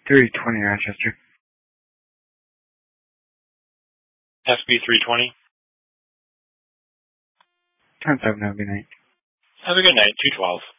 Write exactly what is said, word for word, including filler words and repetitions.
three twenty Rochester. S B three twenty. ten seven, have a good night. Have a good night, two twelve.